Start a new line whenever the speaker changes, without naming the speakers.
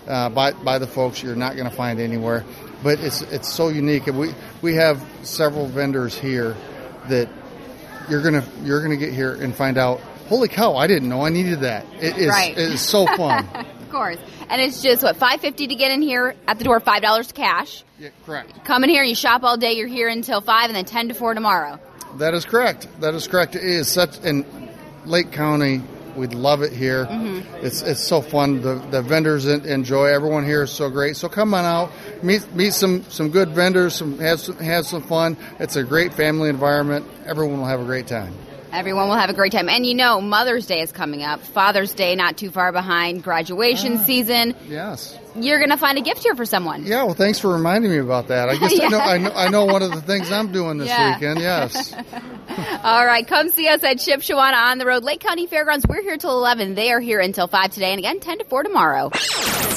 by the folks you're not going to find anywhere. But it's so unique, and we have several vendors here that you're gonna get here and find out. Holy cow! I didn't know I needed that. It is so fun.
Of course, and it's just $5.50 to get in here at the door, $5 cash.
Yeah, correct.
Come in here, you shop all day. You're here until 5, and then 10 to 4 tomorrow.
That is correct. It is such in Lake County. We'd love it here. Mm-hmm. It's so fun. The vendors enjoy. Everyone here is so great. So come on out, meet some good vendors, have some fun. It's a great family environment. Everyone will have a great time.
Everyone will have a great time. And Mother's Day is coming up. Father's Day not too far behind. Graduation season.
Yes.
You're going to find a gift here for someone.
Yeah, well, thanks for reminding me about that. I guess I know one of the things I'm doing this weekend, yes.
All right, come see us at Shipshewana on the road. Lake County Fairgrounds, we're here till 11. They are here until 5 today, and again, 10 to 4 tomorrow.